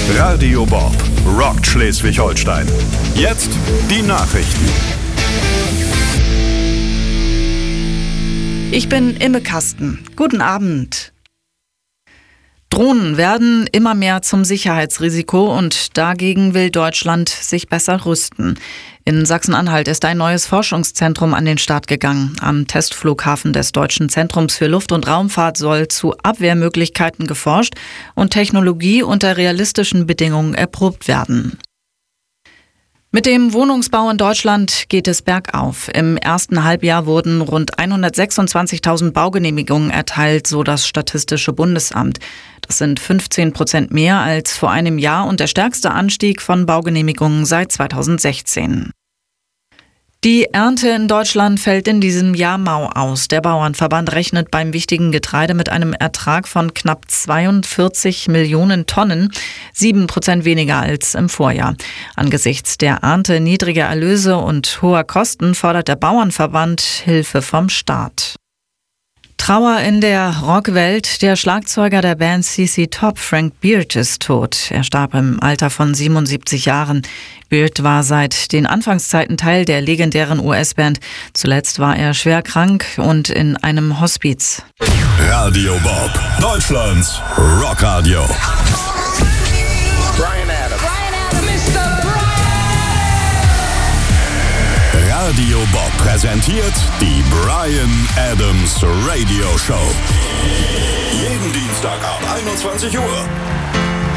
Radio Bob rockt Schleswig-Holstein. Jetzt die Nachrichten. Ich bin Imme Kasten. Guten Abend. Drohnen werden immer mehr zum Sicherheitsrisiko und dagegen will Deutschland sich besser rüsten. In Sachsen-Anhalt ist ein neues Forschungszentrum an den Start gegangen. Am Testflughafen des Deutschen Zentrums für Luft- und Raumfahrt soll zu Abwehrmöglichkeiten geforscht und Technologie unter realistischen Bedingungen erprobt werden. Mit dem Wohnungsbau in Deutschland geht es bergauf. Im ersten Halbjahr wurden rund 126.000 Baugenehmigungen erteilt, so das Statistische Bundesamt. Das sind 15% mehr als vor einem Jahr und der stärkste Anstieg von Baugenehmigungen seit 2016. Die Ernte in Deutschland fällt in diesem Jahr mau aus. Der Bauernverband rechnet beim wichtigen Getreide mit einem Ertrag von knapp 42 Millionen Tonnen, 7% weniger als im Vorjahr. Angesichts der Ernte, niedriger Erlöse und hoher Kosten fordert der Bauernverband Hilfe vom Staat. Trauer in der Rockwelt. Der Schlagzeuger der Band CC Top, Frank Beard, ist tot. Er starb im Alter von 77 Jahren. Beard war seit den Anfangszeiten Teil der legendären US-Band. Zuletzt war er schwer krank und in einem Hospiz. Radio Bob, Deutschlands Rockradio. Bryan Adams. Mr. Bryan. Radio Bob präsentiert die Bryan Adams Radio Show. Jeden Dienstag ab 21 Uhr.